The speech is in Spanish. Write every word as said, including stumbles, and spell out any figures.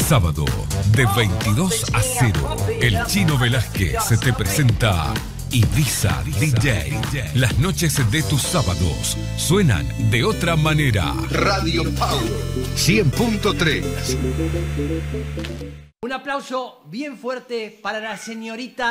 Sábado, de veintidós a cero, el Chino Velázquez se te presenta Ibiza D J. Las noches de tus sábados suenan de otra manera. Radio Power cien punto tres. Un aplauso bien fuerte para la señorita